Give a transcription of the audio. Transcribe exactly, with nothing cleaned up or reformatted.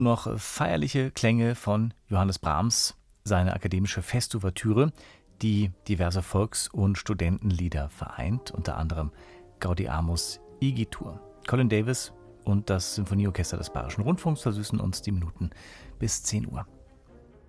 Noch feierliche Klänge von Johannes Brahms, seine akademische Festouvertüre, die diverse Volks- und Studentenlieder vereint, unter anderem Gaudeamus Igitur. Colin Davis und das Symphonieorchester des Bayerischen Rundfunks versüßen uns die Minuten bis zehn Uhr.